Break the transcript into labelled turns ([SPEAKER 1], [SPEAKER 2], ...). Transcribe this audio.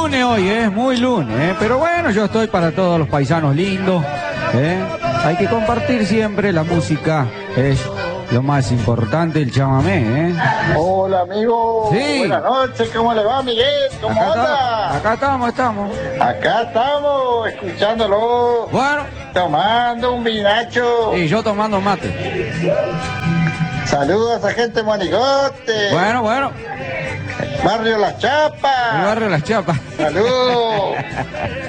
[SPEAKER 1] lunes hoy, muy lunes, pero bueno, yo estoy para todos los paisanos lindos, hay que compartir siempre, la música es lo más importante, el chamamé,
[SPEAKER 2] Hola amigo,
[SPEAKER 1] Sí.
[SPEAKER 2] Buenas noches, ¿cómo le va Miguel? ¿Cómo anda?
[SPEAKER 1] Acá estamos.
[SPEAKER 2] Acá estamos, escuchándolo,
[SPEAKER 1] Bueno,
[SPEAKER 2] tomando un vinacho.
[SPEAKER 1] y yo tomando mate.
[SPEAKER 2] Saludos a gente monigote.
[SPEAKER 1] Bueno,
[SPEAKER 2] Barrio Las
[SPEAKER 1] el
[SPEAKER 2] Chapas.
[SPEAKER 1] barrio Las Chapas.
[SPEAKER 2] Saludos.